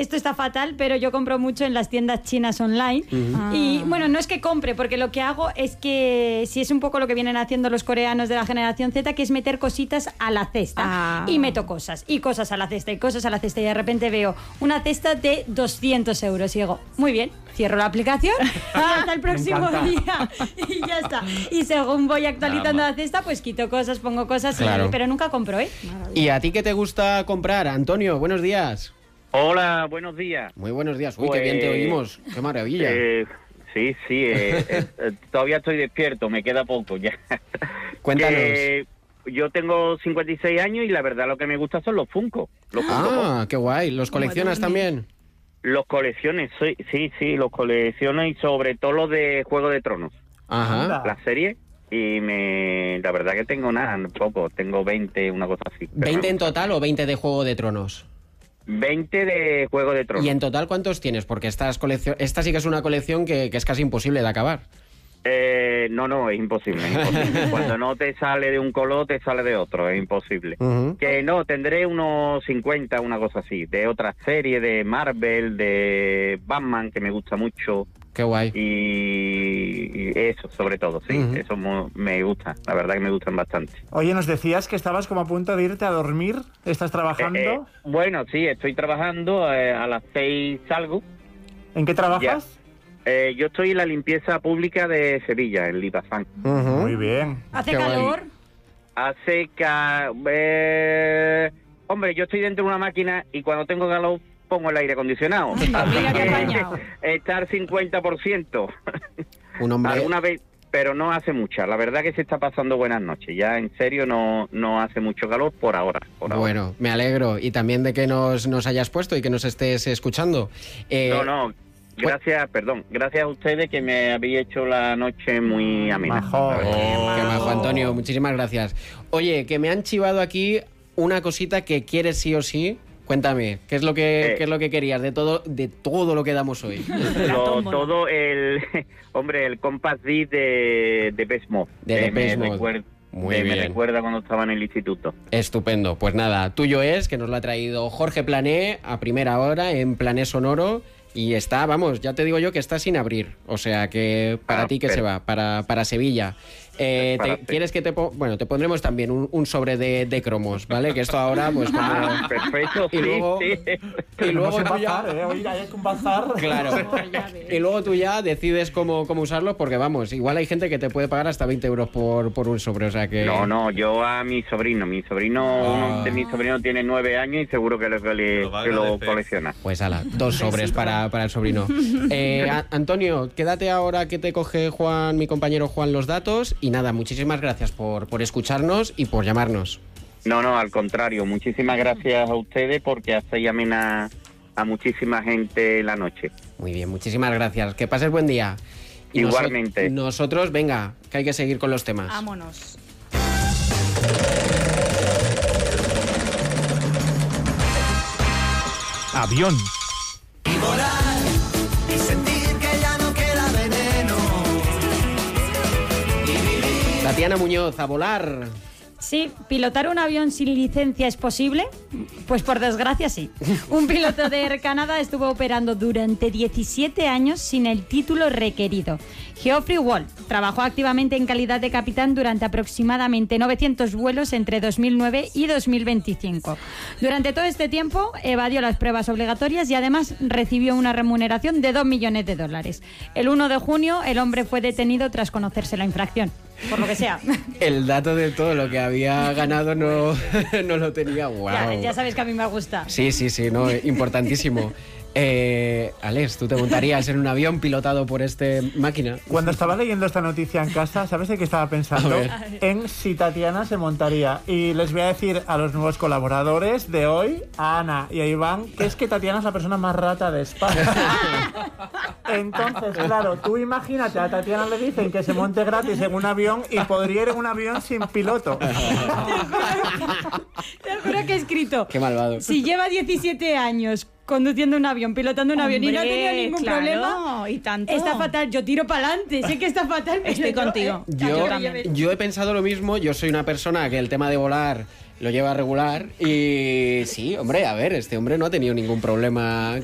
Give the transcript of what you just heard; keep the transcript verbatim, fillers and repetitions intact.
esto está fatal, pero yo compro mucho en las tiendas chinas online. Uh-huh. Ah. Y bueno, no es que compre, porque lo que hago es que, si es un poco lo que vienen haciendo los coreanos de la generación Z, que es meter cositas a la cesta. Ah. Y meto cosas, y cosas a la cesta, y cosas a la cesta, y de repente veo una cesta de doscientos euros y digo, muy bien, cierro la aplicación y hasta el próximo día. Y ya está. Y según voy actualizando la cesta, pues quito cosas, pongo cosas, claro. y, pero nunca compro, ¿eh? ¿Y a ti qué te gusta comprar? Antonio, buenos días. Hola, buenos días. Muy buenos días. Uy, pues, qué bien te oímos. Qué maravilla. Eh, sí, sí. Eh, eh, todavía estoy despierto, me queda poco ya. Cuéntanos. Eh, yo tengo cincuenta y seis años y la verdad lo que me gusta son los Funko. Los ah, Funko. Qué guay. ¿Los coleccionas también? Los colecciones, sí, sí, sí, los colecciono y sobre todo los de Juego de Tronos. Ajá. La serie. Y me la verdad que tengo nada, poco. Tengo veinte, una cosa así. ¿veinte en total o veinte de Juego de Tronos? veinte de Juego de Tronos. ¿Y en total cuántos tienes? Porque esta, es colección, esta sí que es una colección que, que es casi imposible de acabar. Eh, no, no, es imposible, es imposible. Cuando no te sale de un color, te sale de otro, es imposible. Uh-huh. Que no, tendré unos cincuenta, una cosa así, de otras series, de Marvel, de Batman, que me gusta mucho. Qué guay. Y, y eso, sobre todo, sí, uh-huh. eso me gusta, la verdad que me gustan bastante. Oye, nos decías que estabas como a punto de irte a dormir, ¿estás trabajando? Eh, eh, bueno, sí, estoy trabajando, eh, a las seis salgo. ¿En qué trabajas? Eh, yo estoy en la limpieza pública de Sevilla, en Lipazán. Uh-huh. Muy bien. ¿Hace Qué calor? Guay. Hace calor... Eh, hombre, yo estoy dentro de una máquina y cuando tengo calor pongo el aire acondicionado. Así que estar cincuenta por ciento. Un hombre... Alguna vez, pero no hace mucha. La verdad que se está pasando buenas noches. Ya en serio no, no hace mucho calor por ahora. Por bueno, ahora. Me alegro. Y también de que nos, nos hayas puesto y que nos estés escuchando. Eh, no, no. Gracias, perdón, gracias a ustedes que me habéis hecho la noche muy amena. Majo. Oh, qué majo, Antonio, muchísimas gracias. Oye, que me han chivado aquí una cosita que quieres sí o sí. Cuéntame, ¿qué es lo que eh, qué es lo que querías de todo de todo lo que damos hoy? Lo, todo el hombre, el Compass Disc de de Depeche Mode. De Depeche Mode. Recuerda, Muy de, bien. Me recuerda cuando estaba en el instituto. Estupendo. Pues nada, tuyo es, que nos lo ha traído Jorge Plané a primera hora en Plané Sonoro. Y está, vamos, ya te digo yo que está sin abrir. O sea que para ah, ti que pero... se va, para, para Sevilla. Eh, te, ¿Quieres que te po bueno, te pondremos también un, un sobre de, de cromos, ¿vale? Que esto ahora, pues como... Ah, perfecto, y luego, sí, sí. Y luego tú ya... bazar, ¿eh? Oiga, hay un bazar. Claro. Y luego tú ya decides cómo, cómo usarlo, porque vamos, igual hay gente que te puede pagar hasta veinte euros por, por un sobre, o sea que... No, no, yo a mi sobrino, mi sobrino, ah. uno de mis sobrinos tiene nueve años y seguro que lo, que le, lo, que lo colecciona. Pues ala, dos sobres para, para el sobrino. Eh, a, Antonio, quédate ahora que te coge Juan, mi compañero Juan, los datos. Y nada, muchísimas gracias por, por escucharnos y por llamarnos. No, no, al contrario, muchísimas gracias a ustedes porque hacéis amena a muchísima gente la noche. Muy bien, muchísimas gracias. Que pases buen día. Y igualmente. Noso- nosotros, venga, que hay que seguir con los temas. Vámonos. Avión. Y volar y sentir que ya no queda veneno. Y vivir. Tatiana Muñoz, a volar. Sí, ¿pilotar un avión sin licencia es posible? Pues por desgracia sí. Un piloto de Air Canada estuvo operando durante diecisiete años sin el título requerido. Geoffrey Wall trabajó activamente en calidad de capitán durante aproximadamente novecientos vuelos entre dos mil nueve y dos mil veinticinco. Durante todo este tiempo evadió las pruebas obligatorias y además recibió una remuneración de dos millones de dólares. El uno de junio el hombre fue detenido tras conocerse la infracción. Por lo que sea. El dato de todo lo que había ganado no, no lo tenía. Wow. Ya, ya sabes que a mí me gusta. Sí, sí, sí, no, importantísimo. Eh, Alex, ¿tú te montarías en un avión pilotado por este máquina? Cuando estaba leyendo esta noticia en casa, ¿sabes de qué estaba pensando? En si Tatiana se montaría. Y les voy a decir a los nuevos colaboradores de hoy, a Ana y a Iván, que es que Tatiana es la persona más rata de España. Entonces, claro, tú imagínate, a Tatiana le dicen que se monte gratis en un avión y podría ir en un avión sin piloto. Te juro que he escrito. Qué malvado. Si lleva diecisiete años conduciendo un avión, pilotando un avión, hombre, y no ha tenido ningún claro, problema, y tanto. Está fatal, yo tiro para adelante, sé que está fatal. Estoy pero contigo. Eh, yo, yo, yo he pensado lo mismo, yo soy una persona que el tema de volar lo lleva regular y sí, hombre, a ver, este hombre no ha tenido ningún problema